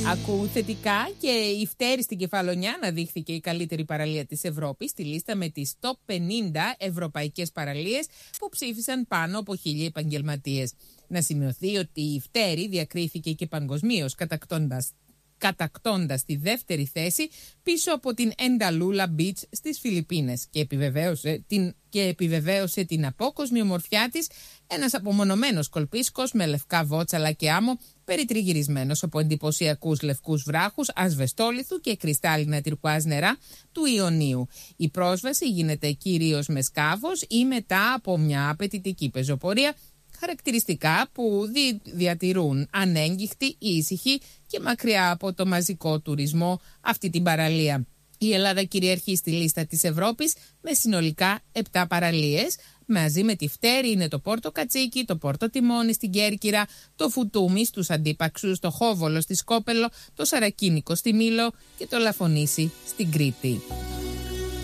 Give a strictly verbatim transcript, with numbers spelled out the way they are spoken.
Ακού θετικά και η Φτέρη στην Κεφαλονιά αναδείχθηκε η καλύτερη παραλία της Ευρώπης στη λίστα με τις top πενήντα ευρωπαϊκές παραλίες που ψήφισαν πάνω από χίλια επαγγελματίες. Να σημειωθεί ότι η Φτέρη διακρίθηκε και παγκοσμίως κατακτώντας κατακτώντας τη δεύτερη θέση πίσω από την Ενταλούλα Beach στις Φιλιππίνες και επιβεβαίωσε την, και επιβεβαίωσε την απόκοσμη ομορφιά της ένας απομονωμένος κολπίσκος με λευκά βότσαλα και άμμο περιτριγυρισμένος από εντυπωσιακούς λευκούς βράχους, ασβεστόλιθου και κρυστάλλινα τυρκουάζ νερά του Ιωνίου. Η πρόσβαση γίνεται κυρίως με σκάφος ή μετά από μια απαιτητική πεζοπορία, χαρακτηριστικά που διατηρούν ανέγγιχτη, ήσυχη και μακριά από το μαζικό τουρισμό αυτή την παραλία. Η Ελλάδα κυριαρχεί στη λίστα της Ευρώπης με συνολικά επτά παραλίες. Μαζί με τη Φτέρη είναι το Πόρτο Κατσίκι, το Πόρτο Τιμόνι στην Κέρκυρα, το Φουτούμι στους Αντίπαξους, το Χόβολο στη Σκόπελο, το Σαρακίνικο στη Μήλο και το Λαφωνήσι στην Κρήτη.